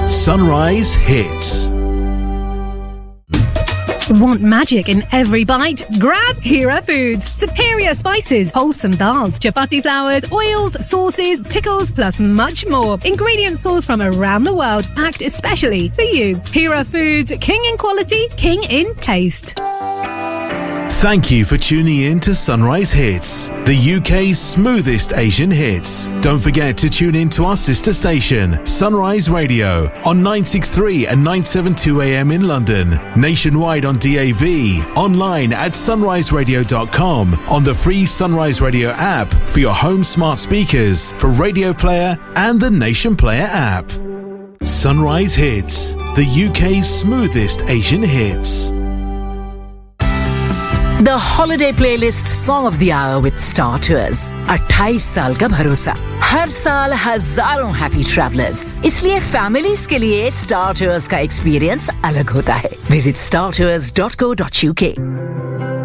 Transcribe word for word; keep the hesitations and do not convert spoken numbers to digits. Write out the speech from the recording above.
Sunrise Hits. Want magic in every bite? Grab Hira Foods. Superior spices, wholesome dals, chapati flours, oils, sauces, pickles, plus much more. Ingredient sourced from around the world, packed especially for you. Hira Foods, king in quality, king in taste. Thank you for tuning in to Sunrise Hits, the U K's smoothest Asian hits. Don't forget to tune in to our sister station, Sunrise Radio, on nine sixty-three and nine seventy-two A M in London, nationwide on D A B, online at sunrise radio dot com, on the free Sunrise Radio app for your home smart speakers, for Radio Player and the Nation Player app. Sunrise Hits, the U K's smoothest Asian hits. The Holiday Playlist Song of the Hour with Star Tours. अट्ठाईस साल का भरोसा, हर साल हजारों happy travellers. इसलिए families के लिए star tours का एक्सपीरियंस अलग होता है. Visit star tours dot co dot U के.